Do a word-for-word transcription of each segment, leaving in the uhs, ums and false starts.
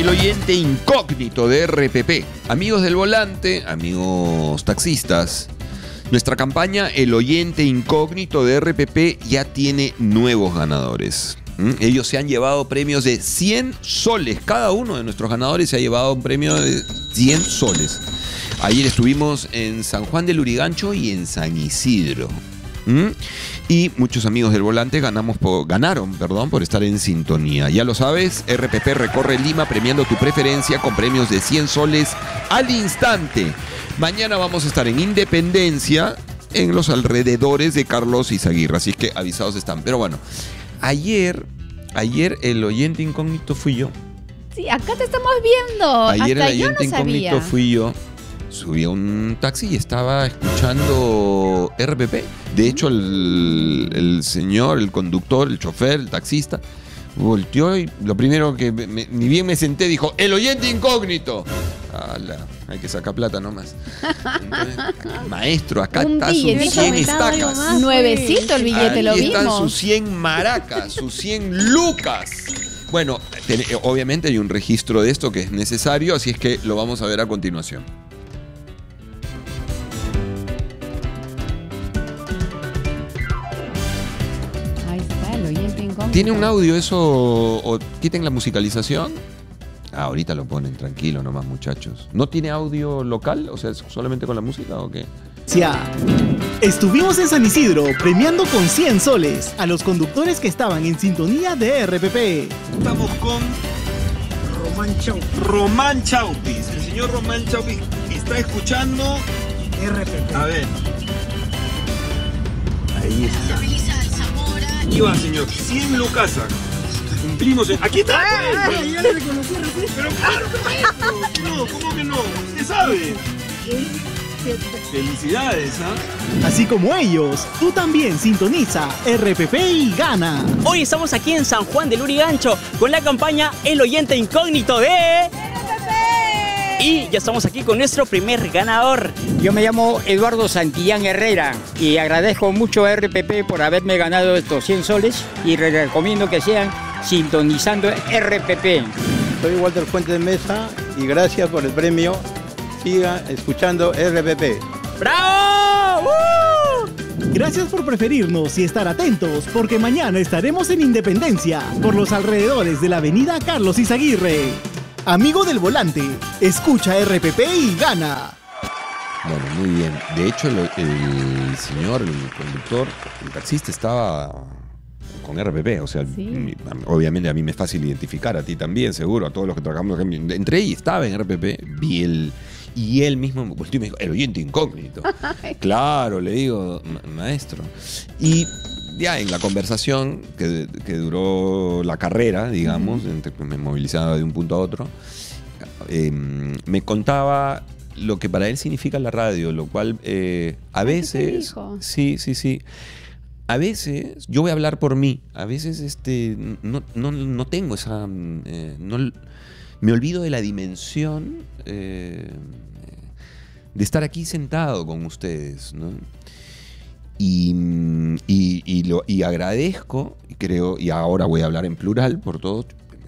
el oyente incógnito de R P P. Amigos del volante, amigos taxistas, nuestra campaña El oyente incógnito de R P P ya tiene nuevos ganadores. ¿Mm? Ellos se han llevado premios de cien soles. Cada uno de nuestros ganadores se ha llevado un premio de cien soles. Ayer estuvimos en San Juan del Lurigancho y en San Isidro. ¿Mm? Y muchos amigos del volante ganamos por, ganaron perdón, por estar en sintonía. Ya lo sabes, R P P recorre Lima premiando tu preferencia con premios de cien soles al instante. Mañana vamos a estar en Independencia, en los alrededores de Carlos Izaguirre, así que avisados están. Pero bueno, ayer, ayer el oyente incógnito fui yo. Sí, acá te estamos viendo. Ayer Hasta el oyente yo no incógnito sabía. fui yo. Subí a un taxi y estaba escuchando R P P. De hecho, el, el señor, el conductor, el chofer, el taxista, volteó y lo primero que me, me, ni bien me senté dijo, ¡el oyente incógnito! ¡Hala! Hay que sacar plata nomás. Entonces, maestro, acá Un está sus billetito cien de estacas. Nuevecito el billete, lo Aquí están vimos. sus cien maracas, sus cien lucas. Bueno, ten, obviamente hay un registro de esto que es necesario, así es que lo vamos a ver a continuación. Ahí está, el oyente incógnito. ¿Tiene un audio eso o, o quiten la musicalización? Ah, ahorita lo ponen, tranquilo nomás, muchachos. ¿No tiene audio local? O sea, ¿solamente con la música o qué? Estuvimos en San Isidro premiando con cien soles a los conductores que estaban en sintonía de R P P. Estamos con Román Chaupis. Román Chaupis. El señor Román Chaupis está escuchando R P P. A ver. Ahí está. Aquí va, señor. cien lucasas. Cumplimos en... ¡Aquí está! Pues. Ya le reconocí, Pero claro, maestro. No, ¿cómo que no? Usted sabe. Felicidades, ¿ah? Así como ellos, tú también sintoniza R P P y gana. Hoy estamos aquí en San Juan del Lurigancho con la campaña El oyente incógnito de R P P. Y ya estamos aquí con nuestro primer ganador. Yo me llamo Eduardo Santillán Herrera y agradezco mucho a R P P por haberme ganado estos cien soles y les recomiendo que sigan sintonizando R P P. Soy Walter Fuentes de Mesa y gracias por el premio. Siga escuchando R P P. ¡Bravo! ¡Uh! Gracias por preferirnos y estar atentos, porque mañana estaremos en Independencia, por los alrededores de la avenida Carlos Izaguirre. Amigo del volante, escucha R P P y gana. Bueno, muy bien. De hecho, el, el señor, el conductor, el taxista estaba con R P P. O sea, Sí. mi- obviamente a mí me es fácil identificar, a ti también, seguro, a todos los que trabajamos. Entré y estaba en R P P, vi el... Y él mismo me volteó y me dijo, el oyente incógnito. Claro, le digo, "Ma- maestro. Y ya en la conversación que, que duró la carrera, digamos, entre- me movilizaba de un punto a otro, eh, me contaba lo que para él significa la radio, lo cual eh, a ¿qué te veces... dijo? Sí, sí, sí. A veces, yo voy a hablar por mí, a veces este, no, no, no tengo esa... eh, no, me olvido de la dimensión eh, de estar aquí sentado con ustedes, ¿no? Y, y, y, lo, y agradezco, y creo, y ahora voy a hablar en plural por todos,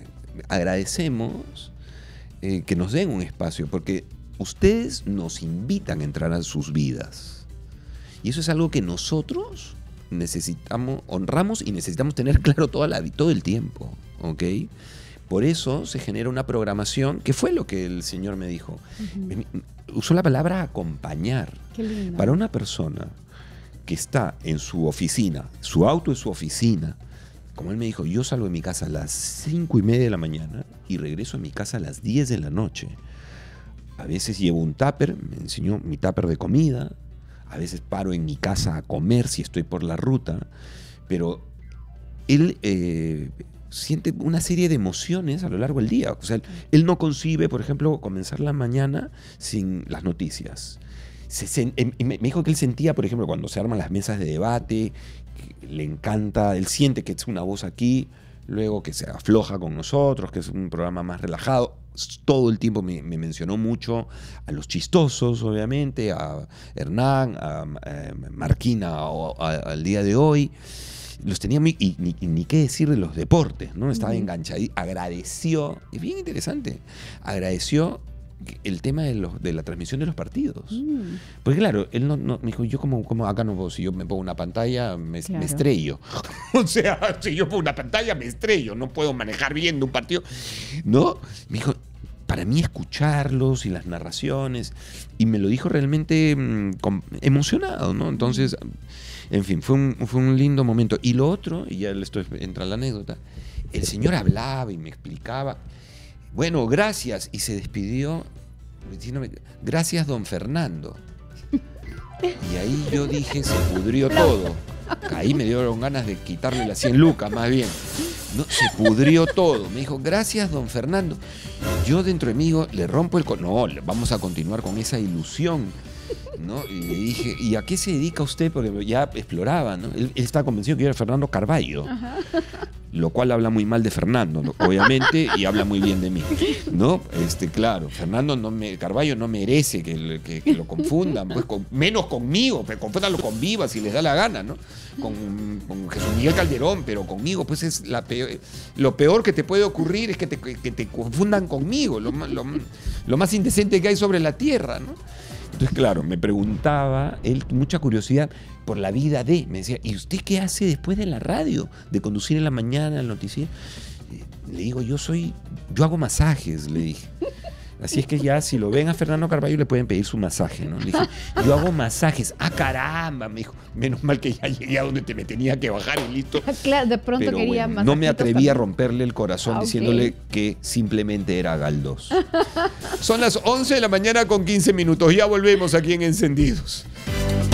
agradecemos eh, que nos den un espacio, porque ustedes nos invitan a entrar a sus vidas. Y eso es algo que nosotros necesitamos, honramos y necesitamos tener claro toda la, todo el tiempo, ¿ok? Por eso se genera una programación, que fue lo que el señor me dijo. Uh-huh. Usó la palabra acompañar. Qué lindo. Para una persona que está en su oficina, su auto es su oficina, como él me dijo, yo salgo de mi casa a las cinco y media de la mañana y regreso a mi casa a las diez de la noche. A veces llevo un tupper, me enseñó mi tupper de comida, a veces paro en mi casa a comer si estoy por la ruta, pero él... Eh, siente una serie de emociones a lo largo del día. O sea, él, él no concibe, por ejemplo, comenzar la mañana sin las noticias. Se, se, me dijo que él sentía, por ejemplo, cuando se arman las mesas de debate, le encanta, él siente que es una voz aquí, luego que se afloja con nosotros, que es un programa más relajado. Todo el tiempo me, me mencionó mucho a los chistosos, obviamente, a Hernán, a, a Marquina, a, a, al día de hoy. los tenía muy... Y ni, ni qué decir de los deportes, ¿no? Estaba enganchado. Agradeció, es bien interesante, agradeció el tema de, los, de la transmisión de los partidos. Mm. Porque claro, él no, no me dijo, yo como, como acá no puedo, si yo me pongo una pantalla, me, claro. me estrello. O sea, si yo pongo una pantalla, me estrello, no puedo manejar bien de un partido. ¿No? Me dijo, para mí escucharlos y las narraciones, y me lo dijo realmente mmm, con, emocionado, ¿no? Entonces, en fin, fue un, fue un lindo momento. Y lo otro, y ya esto entra la anécdota, el señor hablaba y me explicaba, bueno, gracias, y se despidió diciéndome, gracias don Fernando. Y ahí yo dije, se pudrió todo. Ahí me dieron ganas de quitarle las cien lucas, más bien. No, se pudrió todo. Me dijo, gracias don Fernando. Yo dentro de mí digo, le rompo el... No, vamos a continuar con esa ilusión, ¿no? Y le dije, ¿y a qué se dedica usted? Porque ya exploraba, ¿no? Él, él estaba convencido que era Fernando Carballo. Ajá. Lo cual habla muy mal de Fernando, ¿no? Obviamente, y habla muy bien de mí, ¿no? Este, claro, Fernando no me, Carballo no merece que, que, que lo confundan, pues con, menos conmigo, pero confúndanlo con Viva si les da la gana, ¿no? Con, con Jesús Miguel Calderón, pero conmigo, pues es la peor, lo peor que te puede ocurrir es que te, que te confundan conmigo, lo, lo, lo más indecente que hay sobre la tierra, ¿no? Entonces, claro, me preguntaba, él, mucha curiosidad por la vida de, me decía, ¿y usted qué hace después de la radio? De conducir en la mañana el noticiero. Le digo, yo soy, yo hago masajes, le dije. Así es que ya, si lo ven a Fernando Carballo, le pueden pedir su masaje, ¿no? Le dije, yo hago masajes. ¡Ah, caramba! Me dijo, menos mal que ya llegué a donde te me tenía que bajar y listo. Claro, de pronto pero quería bueno, más. no me atreví a romperle el corazón ah, diciéndole okay. que simplemente era Galdós. Son las once de la mañana con quince minutos. Ya volvemos aquí en Encendidos.